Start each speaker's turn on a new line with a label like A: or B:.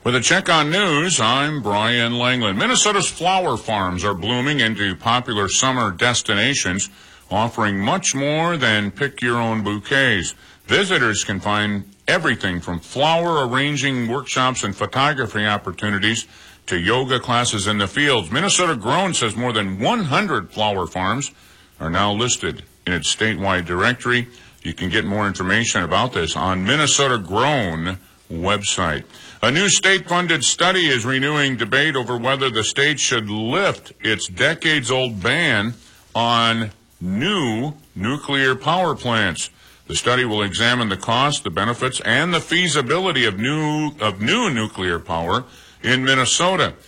A: With a check on news, I'm Brian Langland. Minnesota's flower farms are blooming into popular summer destinations, offering much more than pick-your-own bouquets. Visitors can find everything from flower arranging workshops and photography opportunities to yoga classes in the fields. Minnesota Grown says more than 100 flower farms are now listed in its statewide directory. You can get more information about this on Minnesota Grown website. A new state-funded study is renewing debate over whether the state should lift its decades-old ban on new nuclear power plants. The study will examine the cost, the benefits, and the feasibility of new nuclear power in Minnesota.